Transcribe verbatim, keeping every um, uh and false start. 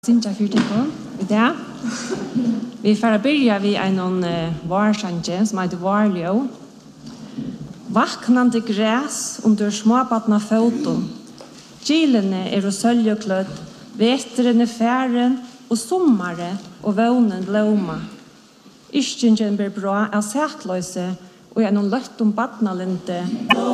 Sinja fyrtekon i dag. Vi får börja vid en uh, varsanje som heter Varljå. Vaknande gräs under småbatna foton. Gilene er og søljeklødd, veteren er færen og sommare og vånen blåma. Iskingen blir bra av sætløse og gjennom løtt om badnalinte.